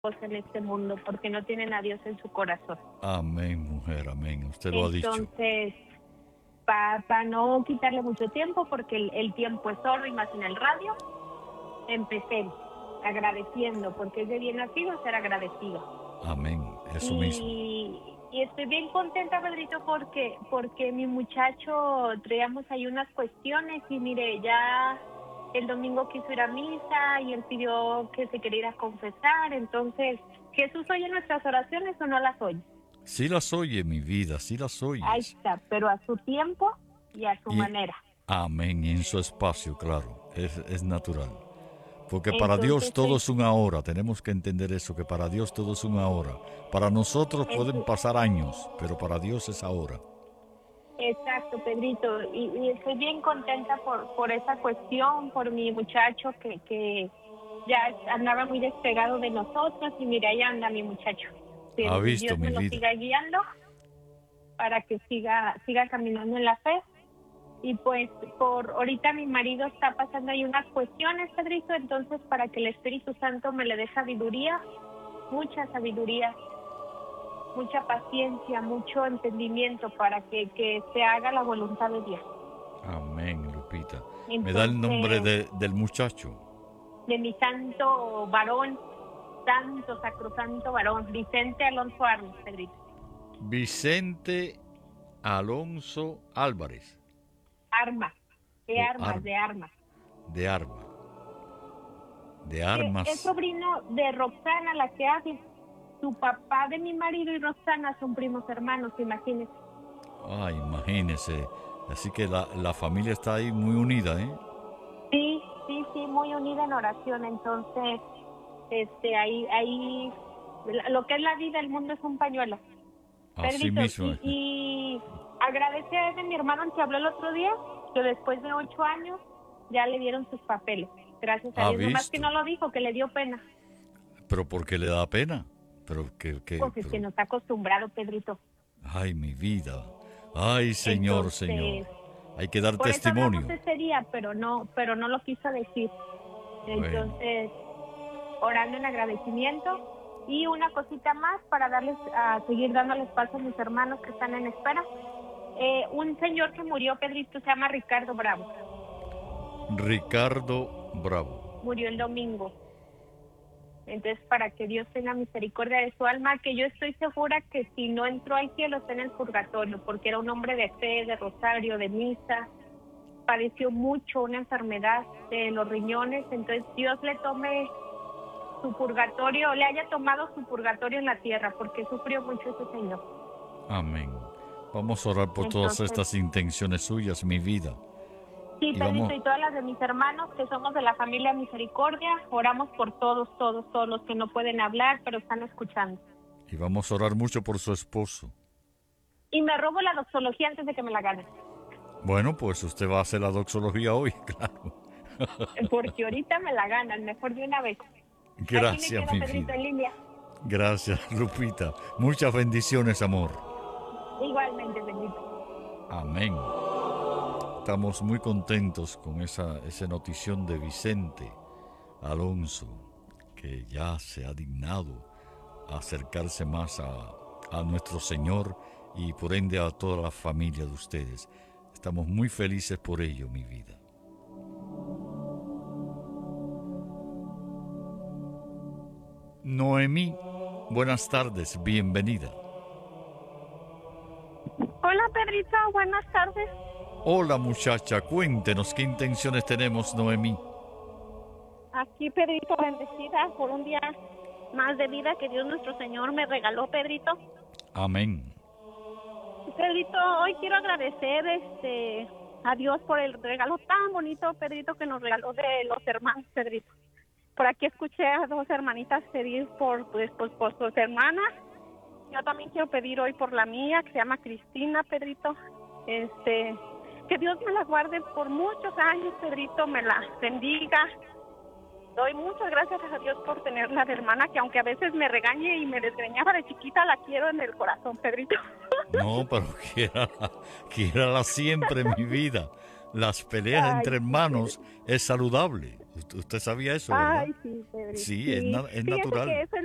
en este mundo, porque no tienen a Dios en su corazón. Amén, mujer, amén. Usted lo ha dicho. Entonces, para no quitarle mucho tiempo, porque el tiempo es oro y más en el radio, empecé agradeciendo, porque es de bien nacido ser agradecido. Amén, eso mismo. Y estoy bien contenta, Pedrito, porque mi muchacho traíamos ahí unas cuestiones y mire, ya el domingo quiso ir a misa y él pidió que se quería ir a confesar. Entonces, ¿Jesús oye nuestras oraciones o no las oye? Sí las oye, mi vida, sí las oyes. Ahí está, pero a su tiempo y a su manera. Amén, y en su espacio, claro, es natural. Porque para Entonces, Dios todo es una hora, tenemos que entender eso, que para Dios todo es una hora. Para nosotros pueden pasar años, pero para Dios es ahora. Exacto, Pedrito, y estoy bien contenta por esa cuestión, por mi muchacho que ya andaba muy despegado de nosotros y mira, ahí anda mi muchacho. Ha visto, Dios me mi lo vida. siga guiando para que siga caminando en la fe. Y pues por ahorita mi marido está pasando ahí unas cuestiones, Pedrito, entonces para que el Espíritu Santo me le dé sabiduría, mucha paciencia, mucho entendimiento para que se haga la voluntad de Dios. Amén, Lupita. Entonces, ¿me da el nombre del muchacho? De mi santo varón, santo, sacrosanto varón, Vicente Alonso Armas, Pedrito. Vicente Alonso Álvarez. Armas, de armas. De armas. Es sobrino de Roxana, la que habla. Su papá de mi marido y Roxana son primos hermanos, imagínese. Ay, imagínese. Así que la familia está ahí muy unida, ¿eh? Sí, muy unida en oración. Entonces, ahí, lo que es la vida, el mundo es un pañuelo. Así Pedrito, mismo. y agradece a ese mi hermano que habló el otro día, que después de 8 años ya le dieron sus papeles. Gracias a Dios. Nomás que no lo dijo, que le dio pena. ¿Pero por qué le da pena? Pues es que no está acostumbrado, Pedrito. Ay, mi vida. Ay, Señor, Entonces, Señor. Hay que dar por testimonio. Eso hablamos ese día, pero no lo quiso decir. Entonces, orando en agradecimiento. Y una cosita más para seguir dándoles paso a mis hermanos que están en espera. Un señor que murió, Pedrito, se llama Ricardo Bravo. Ricardo Bravo. Murió el domingo. Entonces, para que Dios tenga misericordia de su alma, que yo estoy segura que si no entró al cielo está en el purgatorio, porque era un hombre de fe, de rosario, de misa, padeció mucho una enfermedad de los riñones. Entonces Dios le tome su purgatorio, le haya tomado su purgatorio en la tierra, porque sufrió mucho ese señor. Amén. Vamos a orar por todas estas intenciones suyas, mi vida. Sí, Pedrito, y todas las de mis hermanos que somos de la familia Misericordia, oramos por todos los que no pueden hablar, pero están escuchando. Y vamos a orar mucho por su esposo. Y me robo la doxología antes de que me la ganen. Bueno, pues usted va a hacer la doxología hoy, claro. Porque ahorita me la ganan, mejor de una vez. Gracias, mi vida. Gracias, Lupita. Muchas bendiciones, amor. Igualmente, bendito. Amén. Estamos muy contentos con esa notición de Vicente Alonso, que ya se ha dignado a acercarse más a nuestro Señor y por ende a toda la familia de ustedes. Estamos muy felices por ello, mi vida. Noemí, buenas tardes, bienvenida. Hola, Pedrito, buenas tardes. Hola, muchacha, cuéntenos qué intenciones tenemos, Noemí. Aquí, Pedrito, bendecida por un día más de vida que Dios nuestro Señor me regaló, Pedrito. Amén. Pedrito, hoy quiero agradecer a Dios por el regalo tan bonito, Pedrito, que nos regaló de los hermanos, Pedrito. Por aquí escuché a 2 hermanitas pedir por sus hermanas. Yo también quiero pedir hoy por la mía, que se llama Cristina, Pedrito. Que Dios me la guarde por muchos años, Pedrito, me la bendiga. Doy muchas gracias a Dios por tenerla de hermana, que aunque a veces me regañe y me desgreñaba de chiquita, la quiero en el corazón, Pedrito. No, pero quiérala siempre, mi vida. Las peleas entre hermanos es saludable. ¿Usted sabía eso, verdad? Ay, sí, Pedrito. Sí, es natural. Que ese